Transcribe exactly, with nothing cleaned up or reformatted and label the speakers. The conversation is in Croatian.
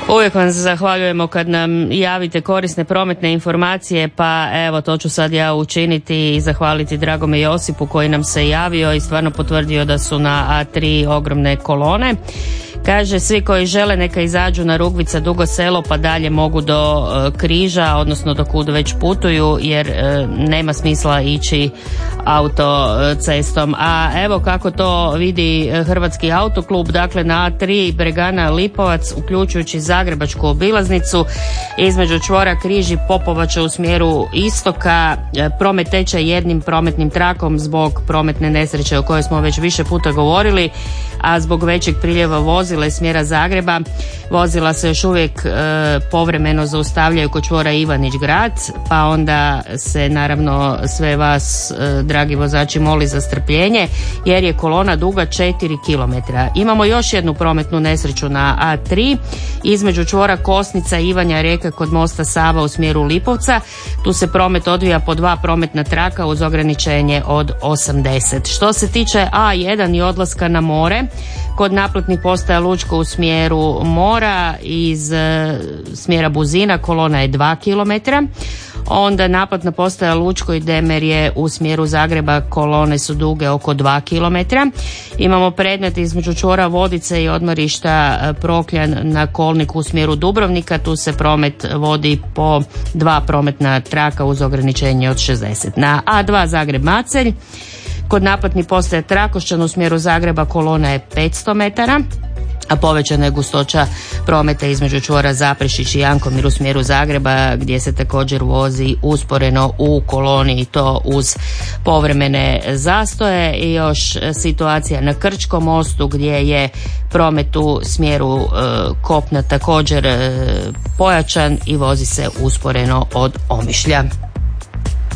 Speaker 1: Uvijek vam zahvaljujemo kad nam javite korisne prometne informacije, pa evo to ću sad ja učiniti i zahvaliti dragome Josipu koji nam se javio i stvarno potvrdio da su na A tri ogromne kolone. Kaže, svi koji žele neka izađu na Rugvica Dugo Selo pa dalje mogu do e, Križa, odnosno do kud već putuju, jer e, nema smisla ići autocestom. A evo kako to vidi Hrvatski autoklub, dakle na A tri Bregana Lipovac, uključujući Zagrebačku obilaznicu, između čvora Križ i Popovača u smjeru istoka, e, promet teče jednim prometnim trakom zbog prometne nesreće o kojoj smo već više puta govorili, a zbog većeg priljeva vozila iz smjera Zagreba vozila se još uvijek e, povremeno zaustavljaju kod čvora Ivanić Grad, pa onda se naravno sve vas e, dragi vozači moli za strpljenje jer je kolona duga četiri kilometra. Imamo još jednu prometnu nesreću na A tri između čvora Kosnica i Ivanja Reka kod mosta Sava u smjeru Lipovca. Tu se promet odvija po dva prometna traka uz ograničenje od osamdeset. Što se tiče A jedan i odlaska na more, kod naplatnih postaja Lučko u smjeru mora iz e, smjera Buzina kolona je dva kilometra. Onda naplatna postaja Lučko i Demerje u smjeru Zagreba kolone su duge oko dva kilometra. Imamo predmet između čvora Vodice i odmorišta Prokljan na kolniku u smjeru Dubrovnika. Tu se promet vodi po dva prometna traka uz ograničenje od šezdeset. Na A dva Zagreb-Macelj kod naplatnih postaja Trakošćan u smjeru Zagreba kolona je petsto metara, a povećana je gustoća prometa između čvora Zaprešić i Jankomir u smjeru Zagreba gdje se također vozi usporeno u koloni i to uz povremene zastoje. I još situacija na Krčkom mostu gdje je promet u smjeru e, kopna također e, pojačan i vozi se usporeno od Omišlja.